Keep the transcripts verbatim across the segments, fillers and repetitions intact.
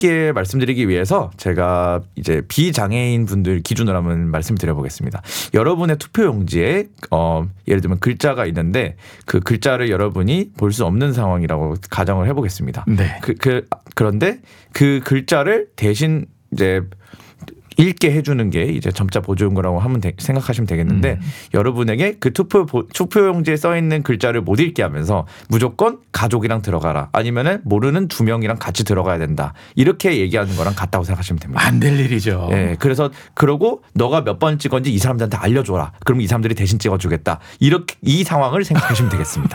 쉽게 말씀드리기 위해서 제가 이제 비장애인 분들 기준으로 한번 말씀드려보겠습니다. 여러분의 투표용지에 어, 예를 들면 글자가 있는데 그 글자를 여러분이 볼 수 없는 상황이라고 가정을 해보겠습니다. 네. 그, 그, 그런데 그 글자를 대신 이제 읽게 해주는 게 이제 점자 보조용구라고 하면 되, 생각하시면 되겠는데 음. 여러분에게 그 투표 투표용지에 써 있는 글자를 못 읽게 하면서 무조건 가족이랑 들어가라 아니면은 모르는 두 명이랑 같이 들어가야 된다 이렇게 얘기하는 거랑 같다고 생각하시면 됩니다. 안 될 일이죠. 네, 그래서 그러고 너가 몇 번 찍었는지 이 사람들한테 알려줘라. 그럼 이 사람들이 대신 찍어주겠다. 이렇게 이 상황을 생각하시면 되겠습니다.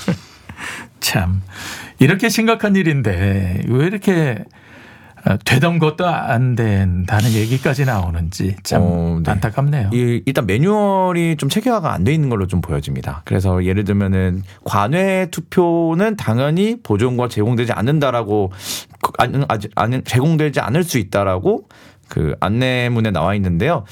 참 이렇게 심각한 일인데 왜 이렇게 되던 것도 안 된다는 얘기까지 나오는지 참 어, 네. 안타깝네요. 이, 일단 매뉴얼이 좀 체계화가 안 돼 있는 걸로 좀 보여집니다. 그래서 예를 들면은 관외 투표는 당연히 보조용구가 제공되지 않는다라고 안, 안, 제공되지 않을 수 있다라고 그 안내문에 나와 있는데요.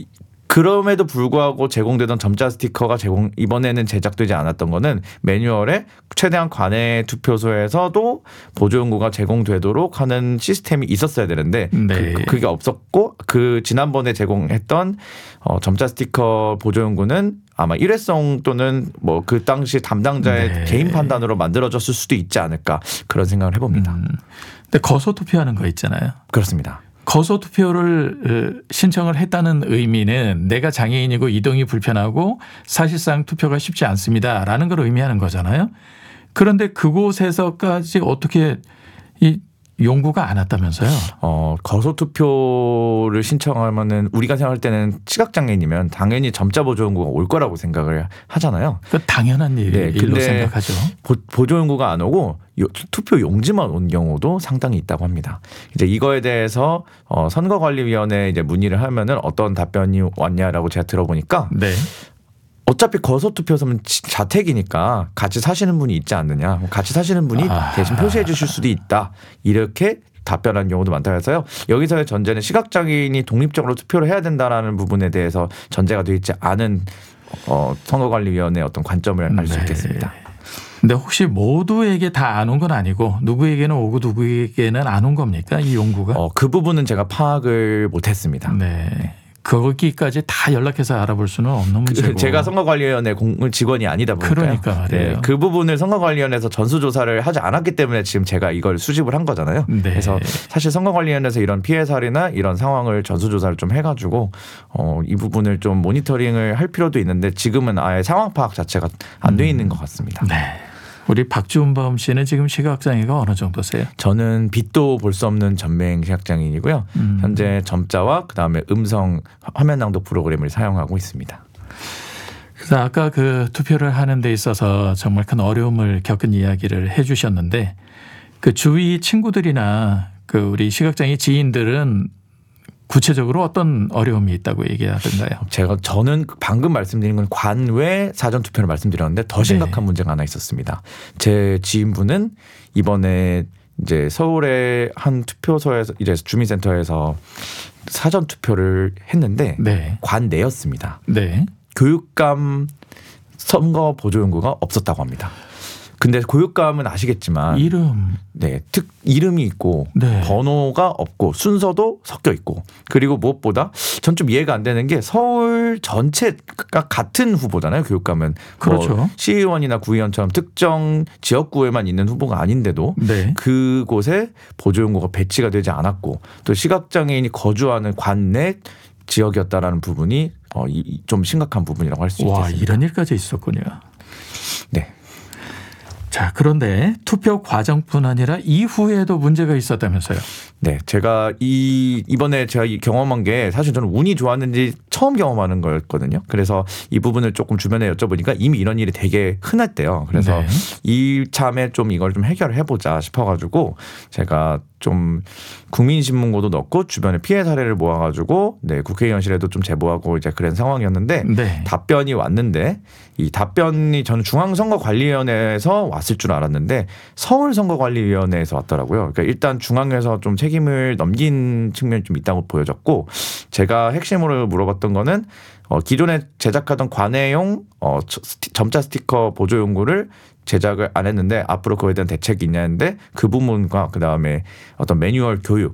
그럼에도 불구하고 제공되던 점자 스티커가 제공 이번에는 제작되지 않았던 거는 매뉴얼에 최대한 관외 투표소에서도 보조용구가 제공되도록 하는 시스템이 있었어야 되는데 네. 그, 그게 없었고 그 지난번에 제공했던 어, 점자 스티커 보조용구는 아마 일회성 또는 뭐 그 당시 담당자의 네. 개인 판단으로 만들어졌을 수도 있지 않을까 그런 생각을 해봅니다. 음. 근데 거소 투표하는 거 있잖아요. 그렇습니다. 거소 투표를 신청을 했다는 의미는 내가 장애인이고 이동이 불편하고 사실상 투표가 쉽지 않습니다라는 걸 의미하는 거잖아요. 그런데 그곳에서까지 어떻게 이 용구가 안 왔다면서요? 어, 거소 투표를 신청하면은 우리가 생각할 때는 시각장애인이면 당연히 점자 보조용구가 올 거라고 생각을 하잖아요. 그 당연한 일, 네, 일로 생각하죠. 보, 보조용구가 안 오고 투표 용지만 온 경우도 상당히 있다고 합니다. 이제 이거에 대해서 어, 선거관리위원회에 이제 문의를 하면은 어떤 답변이 왔냐라고 제가 들어보니까. 네. 어차피 거소투표소는 자택이니까 같이 사시는 분이 있지 않느냐. 같이 사시는 분이 아. 대신 표시해 주실 수도 있다. 이렇게 답변한 경우도 많다고 해서요. 여기서의 전제는 시각장애인이 독립적으로 투표를 해야 된다라는 부분에 대해서 전제가 되어 있지 않은 어, 선거관리위원회의 어떤 관점을 알 수 네. 있겠습니다. 근데 혹시 모두에게 다 안 온 건 아니고 누구에게는 오고 누구에게는 안 온 겁니까? 이 용구가? 어, 그 부분은 제가 파악을 못했습니다. 네. 거기까지 다 연락해서 알아볼 수는 없는 문제고. 그 제가 선거관리위원회 공 직원이 아니다 보니까 그러니까 말이에요. 네, 그 부분을 선거관리위원회에서 전수조사를 하지 않았기 때문에 지금 제가 이걸 수집을 한 거잖아요. 네. 그래서 사실 선거관리위원회에서 이런 피해 사례나 이런 상황을 전수조사를 좀 해가지고 어, 이 부분을 좀 모니터링을 할 필요도 있는데 지금은 아예 상황 파악 자체가 안 돼 있는 것 같습니다. 네. 우리 박주은범 씨는 지금 시각장애가 어느 정도세요? 저는 빛도 볼 수 없는 전맹 시각장애인이고요. 음. 현재 점자와 그다음에 음성 화면 낭독 프로그램을 사용하고 있습니다. 그래서 아까 그 투표를 하는 데 있어서 정말 큰 어려움을 겪은 이야기를 해 주셨는데 그 주위 친구들이나 그 우리 시각장애 지인들은 구체적으로 어떤 어려움이 있다고 얘기하던가요? 제가 저는 방금 말씀드린 건 관외 사전 투표를 말씀드렸는데 더 심각한 네. 문제가 하나 있었습니다. 제 지인분은 이번에 이제 서울의 한 투표소에서 이제 주민센터에서 사전 투표를 했는데 네. 관내였습니다. 네. 교육감 선거 보조용구가 없었다고 합니다. 근데 교육감은 아시겠지만 이름 네, 특 이름이 있고 네. 번호가 없고 순서도 섞여 있고 그리고 무엇보다 전 좀 이해가 안 되는 게 서울 전체가 같은 후보잖아요. 교육감은 그렇죠. 뭐 시의원이나 구의원처럼 특정 지역구에만 있는 후보가 아닌데도 네. 그곳에 보조용구가 배치가 되지 않았고 또 시각장애인이 거주하는 관내 지역이었다라는 부분이 어, 이, 좀 심각한 부분이라고 할 수 있겠습니다. 와, 이런 일까지 있었군요. 네. 자, 그런데 투표 과정뿐 아니라 이후에도 문제가 있었다면서요? 네, 제가 이 이번에 제가 이 경험한 게 사실 저는 운이 좋았는지 처음 경험하는 거였거든요. 그래서 이 부분을 조금 주변에 여쭤보니까 이미 이런 일이 되게 흔했대요. 그래서 네. 이참에 좀 이걸 좀 해결해 보자 싶어가지고 제가 좀 국민신문고도 넣고 주변에 피해 사례를 모아가지고 네 국회의원실에도 좀 제보하고 이제 그런 상황이었는데 네. 답변이 왔는데 이 답변이 저는 중앙선거관리위원회에서 왔을 줄 알았는데 서울선거관리위원회에서 왔더라고요. 그러니까 일단 중앙에서 좀 책임을 넘긴 측면이 좀 있다고 보여졌고 제가 핵심으로 물어봤던 거는 어, 기존에 제작하던 관외용 어, 스티, 점자 스티커 보조용구를 제작을 안 했는데 앞으로 그거에 대한 대책이 있냐는데 그 부분과 그 다음에 어떤 매뉴얼 교육